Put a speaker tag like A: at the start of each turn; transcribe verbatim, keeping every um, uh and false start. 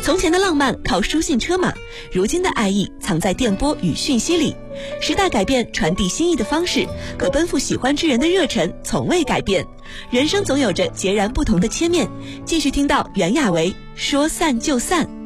A: 从前的浪漫靠书信车马，如今的爱意藏在电波与讯息里。时代改变传递心意的方式，可奔赴喜欢之人的热忱从未改变。人生总有着截然不同的切面。继续听到袁娅维说散就散。